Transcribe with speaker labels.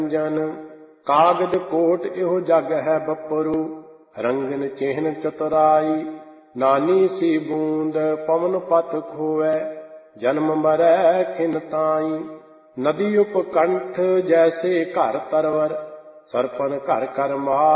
Speaker 1: ਜਨ ਕਾਗਦ ਕੋਟ ਇਹੋ ਜਗ ਹੈ ਬਪਰੂ ਰੰਗਨ ਚਿਹਨ ਚਤੁਰਾਈ ਨਾਨੀ ਸੀ ਬੂੰਦ ਪਵਨ ਪਤ ਖੋਵੈ ਜਨਮ ਮਰੈ ਖਿਨ ਤਾਈ ਨਦੀ ਉਪਕੰਠ ਜੈਸੇ ਘਰ ਤਰਵਰ ਸਰਪਨ ਘਰ ਕਰ ਮਾਰ